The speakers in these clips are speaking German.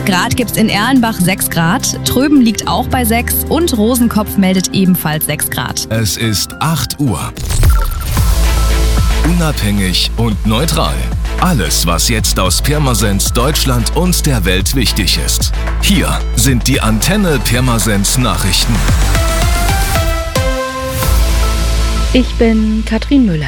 Grad gibt's in Erlenbach 6 Grad, Tröben liegt auch bei 6 und Rosenkopf meldet ebenfalls 6 Grad. Es ist 8 Uhr. Unabhängig und neutral. Alles, was jetzt aus Pirmasens, Deutschland und der Welt wichtig ist. Hier sind die Antenne Pirmasens Nachrichten. Ich bin Katrin Müller.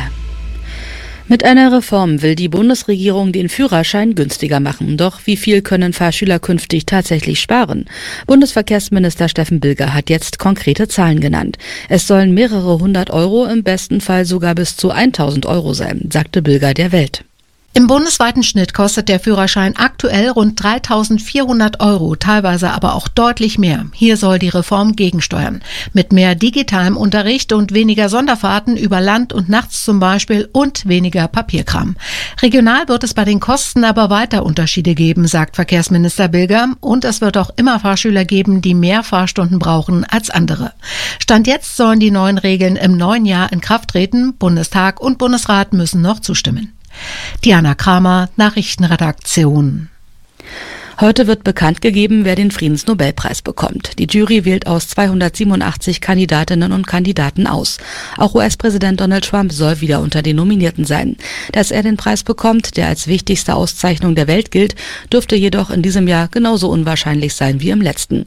Mit einer Reform will die Bundesregierung den Führerschein günstiger machen. Doch wie viel können Fahrschüler künftig tatsächlich sparen? Bundesverkehrsminister Steffen Bilger hat jetzt konkrete Zahlen genannt. Es sollen mehrere 100 Euro, im besten Fall sogar bis zu 1000 Euro sein, sagte Bilger der Welt. Im bundesweiten Schnitt kostet der Führerschein aktuell rund 3.400 Euro, teilweise aber auch deutlich mehr. Hier soll die Reform gegensteuern. Mit mehr digitalem Unterricht und weniger Sonderfahrten über Land und nachts zum Beispiel und weniger Papierkram. Regional wird es bei den Kosten aber weiter Unterschiede geben, sagt Verkehrsminister Bilger. Und es wird auch immer Fahrschüler geben, die mehr Fahrstunden brauchen als andere. Stand jetzt sollen die neuen Regeln im neuen Jahr in Kraft treten. Bundestag und Bundesrat müssen noch zustimmen. Diana Kramer, Nachrichtenredaktion. Heute wird bekannt gegeben, wer den Friedensnobelpreis bekommt. Die Jury wählt aus 287 Kandidatinnen und Kandidaten aus. Auch US-Präsident Donald Trump soll wieder unter den Nominierten sein. Dass er den Preis bekommt, der als wichtigste Auszeichnung der Welt gilt, dürfte jedoch in diesem Jahr genauso unwahrscheinlich sein wie im letzten.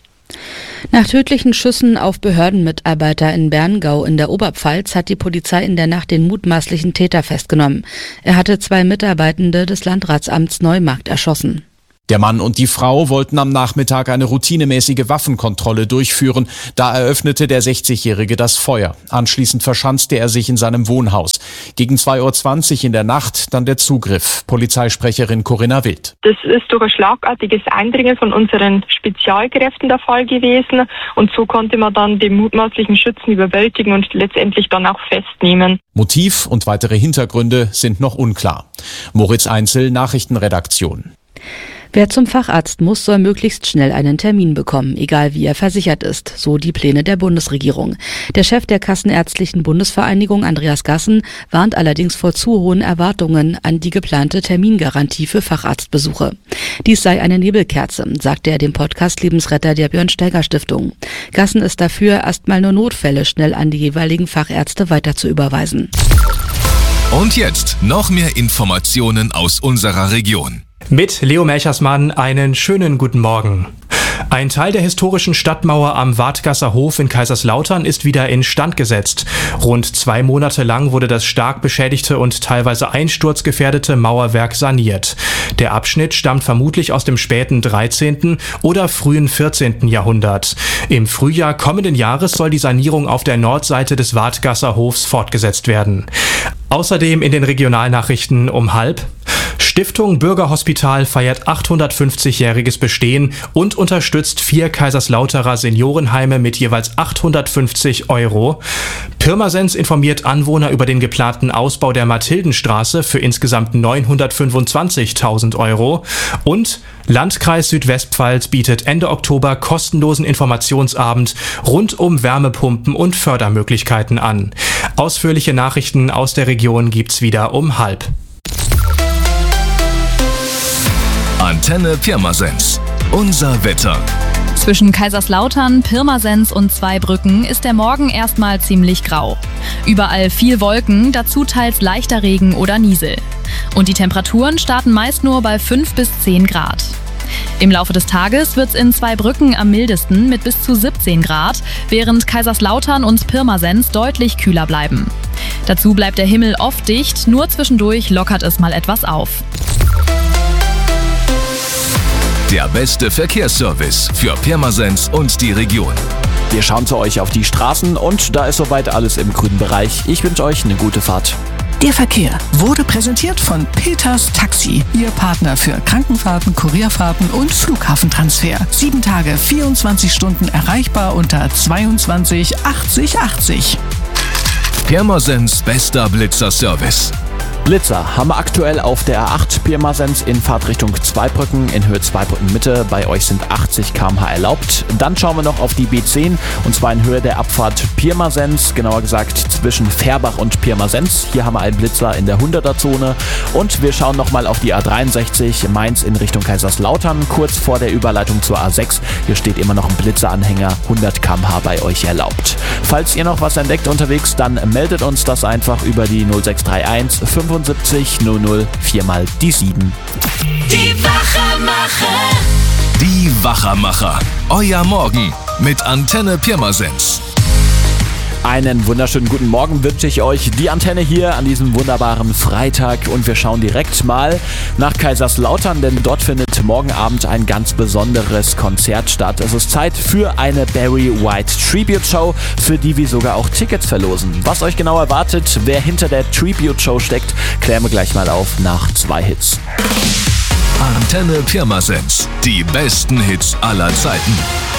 Nach tödlichen Schüssen auf Behördenmitarbeiter in Berngau in der Oberpfalz hat die Polizei in der Nacht den mutmaßlichen Täter festgenommen. Er hatte 2 Mitarbeitende des Landratsamts Neumarkt erschossen. Der Mann und die Frau wollten am Nachmittag eine routinemäßige Waffenkontrolle durchführen. Da eröffnete der 60-Jährige das Feuer. Anschließend verschanzte er sich in seinem Wohnhaus. Gegen 2:20 Uhr in der Nacht dann der Zugriff. Polizeisprecherin Corinna Wild. Das ist durch ein schlagartiges Eindringen von unseren Spezialkräften der Fall gewesen. Und so konnte man dann den mutmaßlichen Schützen überwältigen und letztendlich dann auch festnehmen. Motiv und weitere Hintergründe sind noch unklar. Moritz Einzel, Nachrichtenredaktion. Wer zum Facharzt muss, soll möglichst schnell einen Termin bekommen, egal wie er versichert ist, so die Pläne der Bundesregierung. Der Chef der Kassenärztlichen Bundesvereinigung, Andreas Gassen, warnt allerdings vor zu hohen Erwartungen an die geplante Termingarantie für Facharztbesuche. Dies sei eine Nebelkerze, sagte er dem Podcast Lebensretter der Björn-Steiger-Stiftung. Gassen ist dafür, erstmal nur Notfälle schnell an die jeweiligen Fachärzte weiter zu überweisen. Und jetzt noch mehr Informationen aus unserer Region. Mit Leo Melchersmann einen schönen guten Morgen. Ein Teil der historischen Stadtmauer am Wadgasser Hof in Kaiserslautern ist wieder instand gesetzt. Rund 2 Monate lang wurde das stark beschädigte und teilweise einsturzgefährdete Mauerwerk saniert. Der Abschnitt stammt vermutlich aus dem späten 13. oder frühen 14. Jahrhundert. Im Frühjahr kommenden Jahres soll die Sanierung auf der Nordseite des Wadgasser Hofs fortgesetzt werden. Außerdem in den Regionalnachrichten um 12:30. Stiftung Bürgerhospital feiert 850-jähriges Bestehen und unterstützt 4 Kaiserslauterer Seniorenheime mit jeweils 850 Euro. Pirmasens informiert Anwohner über den geplanten Ausbau der Mathildenstraße für insgesamt 925.000 Euro. Und Landkreis Südwestpfalz bietet Ende Oktober kostenlosen Informationsabend rund um Wärmepumpen und Fördermöglichkeiten an. Ausführliche Nachrichten aus der Region gibt's wieder um 12:30. Antenne Pirmasens. Unser Wetter. Zwischen Kaiserslautern, Pirmasens und Zweibrücken ist der Morgen erstmal ziemlich grau. Überall viel Wolken, dazu teils leichter Regen oder Niesel. Und die Temperaturen starten meist nur bei 5 bis 10 Grad. Im Laufe des Tages wird's in Zweibrücken am mildesten mit bis zu 17 Grad, während Kaiserslautern und Pirmasens deutlich kühler bleiben. Dazu bleibt der Himmel oft dicht, nur zwischendurch lockert es mal etwas auf. Der beste Verkehrsservice für Pirmasens und die Region. Wir schauen zu euch auf die Straßen und da ist soweit alles im grünen Bereich. Ich wünsche euch eine gute Fahrt. Der Verkehr wurde präsentiert von Peters Taxi, Ihr Partner für Krankenfahrten, Kurierfahrten und Flughafentransfer. 7 Tage, 24 Stunden erreichbar unter 22 80 80. Pirmasens bester Blitzerservice. Blitzer haben wir aktuell auf der A8 Pirmasens in Fahrtrichtung Zweibrücken, in Höhe Zweibrücken Mitte. Bei euch sind 80 km/h erlaubt. Dann schauen wir noch auf die B10 und zwar in Höhe der Abfahrt Pirmasens, genauer gesagt zwischen Färbach und Pirmasens. Hier haben wir einen Blitzer in der 100er-Zone. Und wir schauen nochmal auf die A63 Mainz in Richtung Kaiserslautern, kurz vor der Überleitung zur A6. Hier steht immer noch ein Blitzeranhänger, 100 km/h bei euch erlaubt. Falls ihr noch was entdeckt unterwegs, dann meldet uns das einfach über die 0631 75 00 4 mal die 7. Die Wachermacher. Die Wachermacher. Euer Morgen mit Antenne Pirmasens. Einen wunderschönen guten Morgen wünsche ich euch. Die Antenne hier an diesem wunderbaren Freitag und wir schauen direkt mal nach Kaiserslautern, denn dort findet morgen Abend ein ganz besonderes Konzert statt. Es ist Zeit für eine Barry White Tribute Show, für die wir sogar auch Tickets verlosen. Was euch genau erwartet, wer hinter der Tribute Show steckt, klären wir gleich mal auf nach 2 Hits. Antenne Pirmasens. Die besten Hits aller Zeiten.